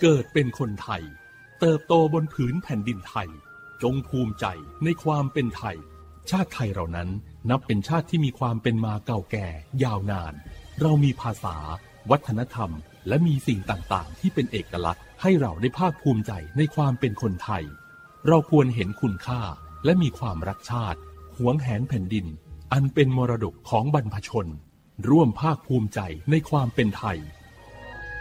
เกิดเป็นคนไทยเติบโตบนผืนแผ่นดินไทยจงภูมิใจในความเป็นไทยชาติไทยเรานั้นนับเป็นชาติที่มีความเป็นมาเก่าแก่ยาวนานเรามีภาษาวัฒนธรรมและมีสิ่งต่างๆที่เป็นเอกลักษณ์ให้เราได้ภาคภูมิใจในความเป็นคนไทยเราควรเห็นคุณค่าและมีความรักชาติหวงแหนแผ่นดินอันเป็นมรดกของบรรพชนร่วมภาคภูมิใจในความเป็นไทย